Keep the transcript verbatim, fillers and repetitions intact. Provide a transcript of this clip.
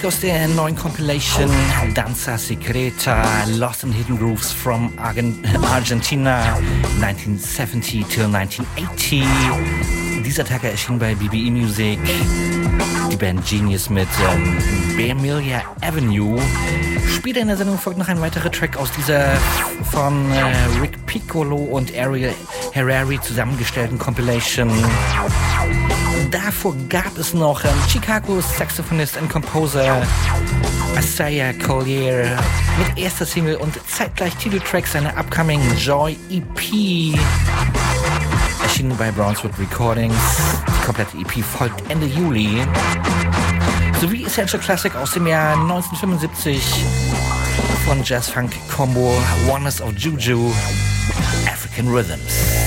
Musik aus der neuen Compilation Danza Secreta, Lost in Hidden Grooves from Argen- Argentina nineteen seventy till nineteen eighty. Dieser Tag erschien bei B B E Music die Band Genius mit ähm, Vermilion Avenue. Später in der Sendung folgt noch ein weiterer Track aus dieser von äh, Rick Piccolo und Ariel Harari zusammengestellten Compilation. Davor gab es noch ähm, Chicagos Saxophonist und Composer Isaiah Collier mit erster Single und zeitgleich Titeltrack seiner upcoming Joy E P. Erschienen bei Brownswood Recordings. Die komplette E P folgt Ende Juli. Sowie Essential Classic aus dem Jahr neunzehnhundertfünfundsiebzig von Jazz-Funk-Combo Oneness of Juju, African Rhythms.